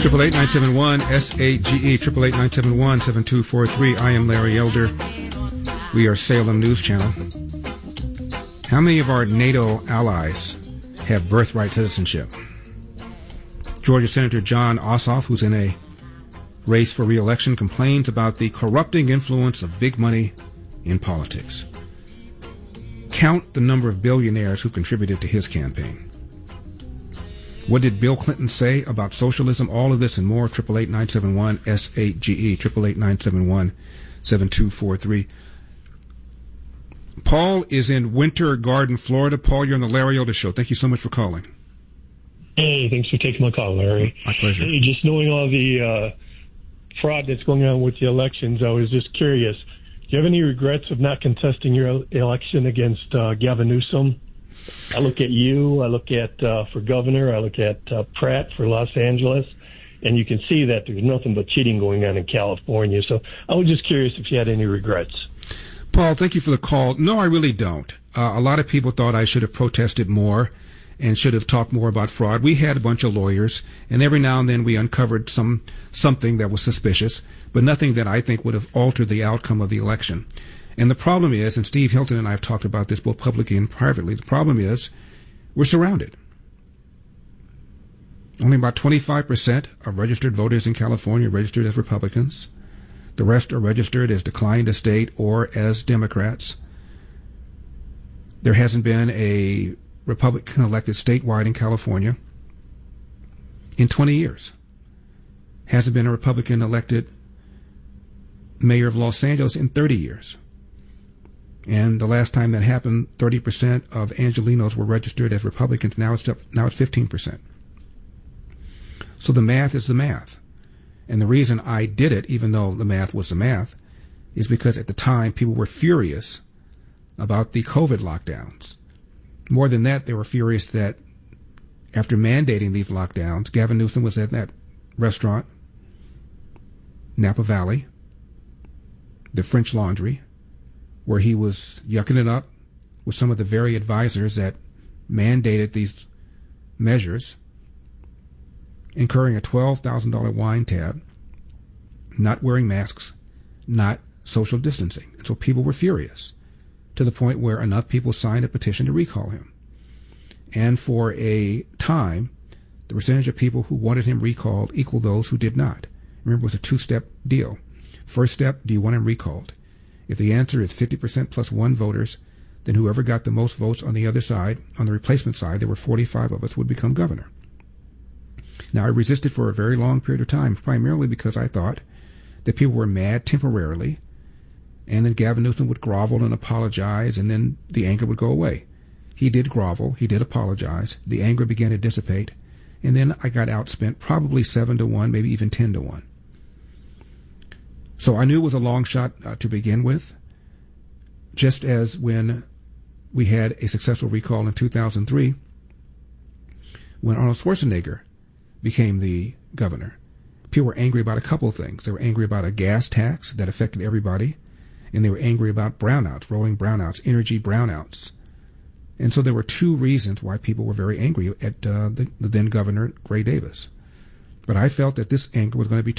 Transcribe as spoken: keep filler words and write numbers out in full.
Triple eight nine seven one S A G E, triple eight nine seven one seven two four three. I am Larry Elder. We are Salem News Channel. How many of our NATO allies have birthright citizenship? Georgia Senator Jon Ossoff, who's in a race for re-election, complains about the corrupting influence of big money in politics. Count the number of billionaires who contributed to his campaign. What did Bill Clinton say about socialism? All of this and more. Triple eight nine seven one S A G E. Triple eight nine seven one seven two four three. Paul is in Winter Garden, Florida. Paul, you're on the Larry Elder Show. Thank you so much for calling. Hey, thanks for taking my call, Larry. My pleasure. Hey, just knowing all the uh, fraud that's going on with the elections, I was just curious. Do you have any regrets of not contesting your election against uh, Gavin Newsom? I look at you, I look at, uh, for governor, I look at uh, Pratt for Los Angeles, and you can see that there's nothing but cheating going on in California. So I was just curious if you had any regrets. Paul, thank you for the call. No, I really don't. Uh, a lot of people thought I should have protested more and should have talked more about fraud. We had a bunch of lawyers, and every now and then we uncovered some something that was suspicious, but nothing that I think would have altered the outcome of the election. And the problem is, and Steve Hilton and I have talked about this both publicly and privately, the problem is we're surrounded. Only about twenty-five percent of registered voters in California are registered as Republicans. The rest are registered as declined to state or as Democrats. There hasn't been a Republican elected statewide in California in twenty years. Hasn't been a Republican elected mayor of Los Angeles in thirty years. And the last time that happened, thirty percent of Angelenos were registered as Republicans. Now it's up, now it's fifteen percent. So the math is the math. And the reason I did it, even though the math was the math, is because at the time people were furious about the COVID lockdowns. More than that, they were furious that after mandating these lockdowns, Gavin Newsom was at that restaurant, Napa Valley, the French Laundry, where he was yucking it up with some of the very advisors that mandated these measures, incurring a twelve thousand dollars wine tab, not wearing masks, not social distancing. And so people were furious to the point where enough people signed a petition to recall him. And for a time, the percentage of people who wanted him recalled equaled those who did not. Remember, it was a two-step deal. First step, do you want him recalled? If the answer is fifty percent plus one voters, then whoever got the most votes on the other side, on the replacement side, there were forty-five of us, would become governor. Now, I resisted for a very long period of time, primarily because I thought that people were mad temporarily, and then Gavin Newsom would grovel and apologize, and then the anger would go away. He did grovel. He did apologize. The anger began to dissipate, and then I got outspent probably seven to one, maybe even ten to one. So I knew it was a long shot uh, to begin with, just as when we had a successful recall in two thousand three, when Arnold Schwarzenegger became the governor. People were angry about a couple of things. They were angry about a gas tax that affected everybody, and they were angry about brownouts, rolling brownouts, energy brownouts. And so there were two reasons why people were very angry at uh, the, the then governor, Gray Davis. But I felt that this anger was going to be